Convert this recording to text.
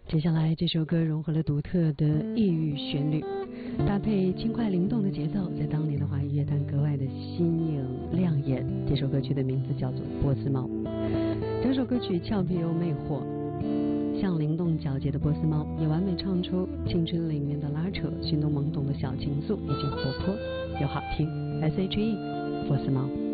接下来这首歌融合了独特的异域旋律，搭配轻快灵动的节奏，在当年的华语乐坛格外的新颖亮眼。这首歌曲的名字叫做《波斯猫》，整首歌曲俏皮又魅惑，像灵动皎洁的波斯猫，也完美唱出青春里面的拉扯、心动懵懂的小情愫，以及活泼又好听。S.H.E 波斯猫。